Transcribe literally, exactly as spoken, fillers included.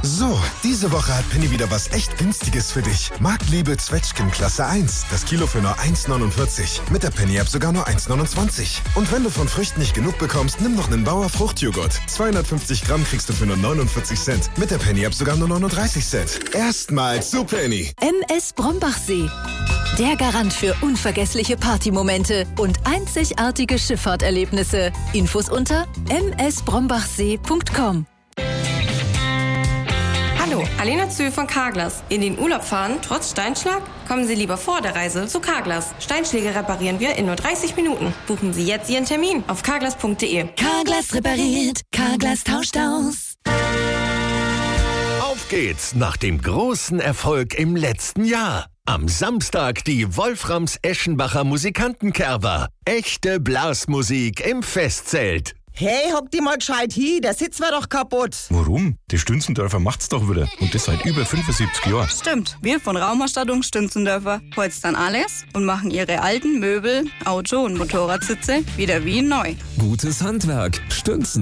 So, diese Woche hat Penny wieder was echt Günstiges für dich. Marktliebe Zwetschgen Klasse eins. Das Kilo für nur eins neunundvierzig. Mit der Penny-App sogar nur eins neunundzwanzig. Und wenn du von Früchten nicht genug bekommst, nimm noch einen Bauer Fruchtjoghurt. zweihundertfünfzig Gramm kriegst du für nur neunundvierzig Cent. Mit der Penny-App sogar nur neununddreißig Cent. Erstmals zu Penny. M S Brombachsee. Der Garant für unvergessliche Partymomente und einzigartige Schifffahrterlebnisse. Infos unter m s brombachsee punkt com. Hallo, Alena Zühl von Carglass. In den Urlaub fahren, trotz Steinschlag? Kommen Sie lieber vor der Reise zu Carglass. Steinschläge reparieren wir in nur dreißig Minuten. Buchen Sie jetzt Ihren Termin auf carglass punkt de. Carglass repariert, Carglass tauscht aus. Auf geht's nach dem großen Erfolg im letzten Jahr. Am Samstag die Wolframs-Eschenbacher Musikantenkerber. Echte Blasmusik im Festzelt. Hey, hock die mal gescheit hin, der Sitz war doch kaputt. Warum? Die Stünzendörfer macht's doch wieder. Und das seit über fünfundsiebzig Jahren. Stimmt, wir von Raumausstattung Stünzendörfer holzen dann alles und machen ihre alten Möbel, Auto- und Motorradsitze wieder wie neu. Gutes Handwerk, Stünzen.